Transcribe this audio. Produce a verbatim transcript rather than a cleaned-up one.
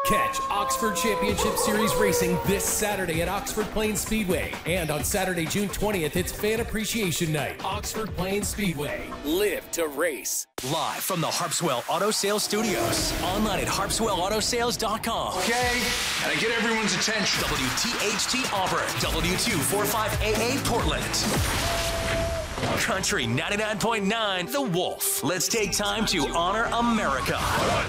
Catch Oxford Championship Series racing this Saturday at Oxford Plains Speedway. And on Saturday, June twentieth, it's Fan Appreciation Night. Oxford Plains Speedway. Live to race. Live from the Harpswell Auto Sales Studios. Online at harpswell auto sales dot com. Okay, gotta get everyone's attention. W T H T Auburn. W two forty-five A A Portland. Country ninety-nine point nine The Wolf. Let's take time to honor America.